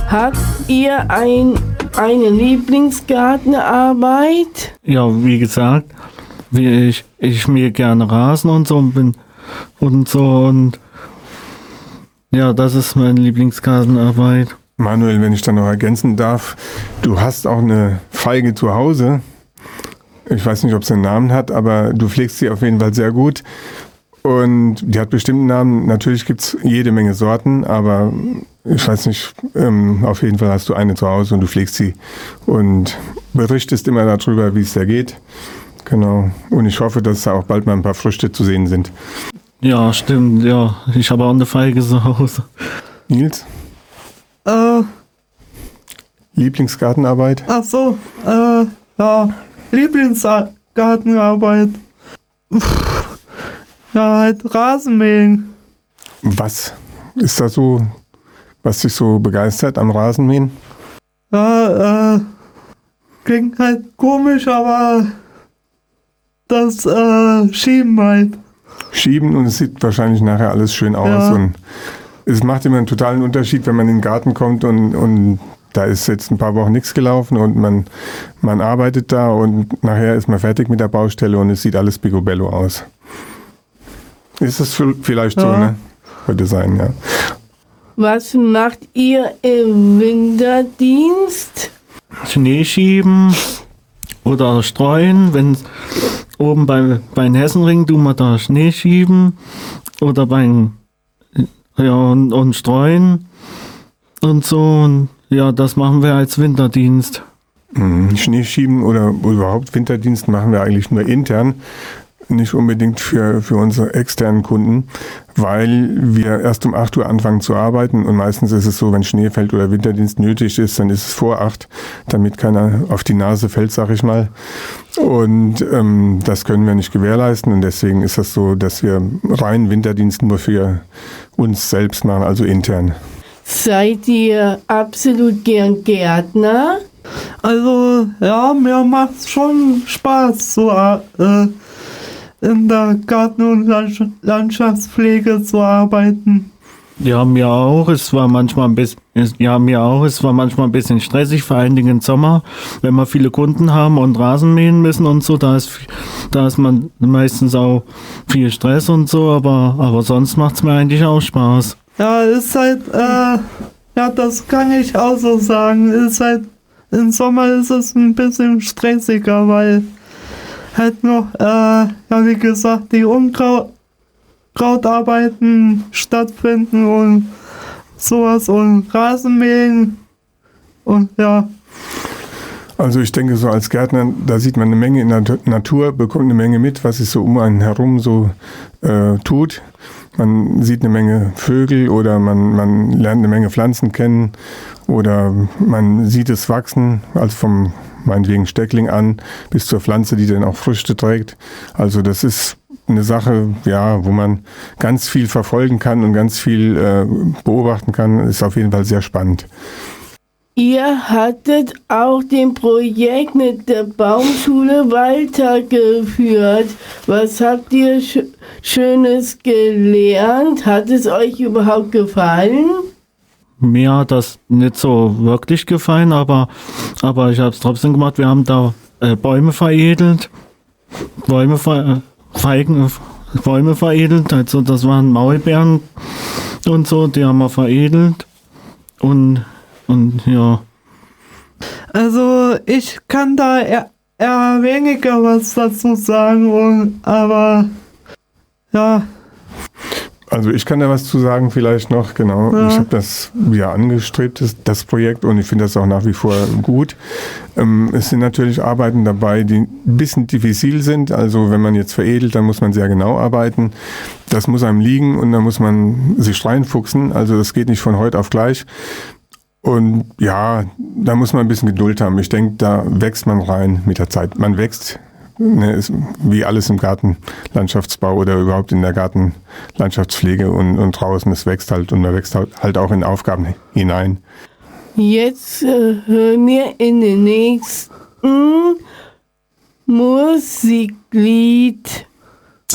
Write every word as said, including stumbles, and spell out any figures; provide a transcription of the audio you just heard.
Habt ihr ein, eine Lieblingsgartenarbeit? Ja, wie gesagt, wie ich, ich mähe gerne Rasen und so und bin und so und ja, das ist meine Lieblingsgartenarbeit. Manuel, wenn ich da noch ergänzen darf, du hast auch eine Feige zu Hause. Ich weiß nicht, ob sie einen Namen hat, aber du pflegst sie auf jeden Fall sehr gut. Und die hat bestimmt einen Namen. Natürlich gibt es jede Menge Sorten, aber ich weiß nicht, ähm, auf jeden Fall hast du eine zu Hause und du pflegst sie und berichtest immer darüber, wie es dir geht. Genau. Und ich hoffe, dass da auch bald mal ein paar Früchte zu sehen sind. Ja, stimmt, ja. Ich habe auch eine Feige zu Hause. Nils? Äh, Lieblingsgartenarbeit? ach so, äh, ja, Lieblingsgartenarbeit. Pff, ja, halt Rasenmähen. Was ist da so, was dich so begeistert am Rasenmähen? Ja, äh, klingt halt komisch, aber das, äh, Schieben halt. Schieben und es sieht wahrscheinlich nachher alles schön aus. Ja. Und es macht immer einen totalen Unterschied, wenn man in den Garten kommt und, und da ist jetzt ein paar Wochen nichts gelaufen und man, man arbeitet da und nachher ist man fertig mit der Baustelle und es sieht alles picobello aus. Ist das vielleicht so, Ja. ne? Könnte sein, ja. Was macht ihr im Winterdienst? Schnee schieben oder streuen, wenn oben bei, bei den Hessenring tun wir da Schnee schieben oder beim ja und, und streuen und so und ja, das machen wir als Winterdienst. Mhm. Schneeschieben oder überhaupt Winterdienst machen wir eigentlich nur intern, nicht unbedingt für, für unsere externen Kunden, weil wir erst um acht Uhr anfangen zu arbeiten und meistens ist es so, wenn Schnee fällt oder Winterdienst nötig ist, dann ist es vor acht, damit keiner auf die Nase fällt, sag ich mal. Und ähm, das können wir nicht gewährleisten und deswegen ist das so, dass wir rein Winterdienst nur für uns selbst machen, also intern. Seid ihr absolut gern Gärtner? Also, ja, mir macht's schon Spaß, so, äh, in der Garten- und Landsch- Landschaftspflege zu arbeiten. Ja, mir auch. Es war manchmal ein bisschen, ja, mir auch. Es war manchmal ein bisschen stressig, vor allen Dingen im Sommer, wenn wir viele Kunden haben und Rasen mähen müssen und so. Da ist, da ist man meistens auch viel Stress und so, aber, aber sonst macht's mir eigentlich auch Spaß. Ja, ist halt, äh, ja, das kann ich auch so sagen. Ist halt, im Sommer ist es ein bisschen stressiger, weil halt noch, äh, ja, wie gesagt, die Unkrautarbeiten stattfinden und sowas und Rasenmähen und ja. Also ich denke, so als Gärtner, da sieht man eine Menge in der Natur, bekommt eine Menge mit, was sich so um einen herum so äh, tut. Man sieht eine Menge Vögel oder man, man lernt eine Menge Pflanzen kennen oder man sieht es wachsen, also vom meinetwegen Steckling an bis zur Pflanze, die dann auch Früchte trägt. Also das ist eine Sache, ja, wo man ganz viel verfolgen kann und ganz viel äh, beobachten kann. Ist auf jeden Fall sehr spannend. Ihr hattet auch den Projekt mit der Baumschule weitergeführt. Was habt ihr Sch- Schönes gelernt? Hat es euch überhaupt gefallen? Mir hat das nicht so wirklich gefallen, aber, aber ich habe es trotzdem gemacht. Wir haben da äh, Bäume veredelt, Bäume, ver, Feigen, Bäume veredelt. Also das waren Maulbeeren und so, die haben wir veredelt und Und ja. Also ich kann da eher, eher weniger was dazu sagen, und, aber ja. Also ich kann da was zu sagen vielleicht noch, genau. Ja. Ich habe das ja angestrebt, das, das Projekt, und ich finde das auch nach wie vor gut. Ähm, es sind natürlich Arbeiten dabei, die ein bisschen diffizil sind. Also wenn man jetzt veredelt, dann muss man sehr genau arbeiten. Das muss einem liegen und da muss man sich reinfuchsen. Also das geht nicht von heute auf gleich. Und ja, da muss man ein bisschen Geduld haben. Ich denke, da wächst man rein mit der Zeit. Man wächst, ne, ist wie alles im Gartenlandschaftsbau oder überhaupt in der Gartenlandschaftspflege und, und draußen, es wächst halt und man wächst halt auch in Aufgaben hinein. Jetzt äh, hören wir in den nächsten Musiklied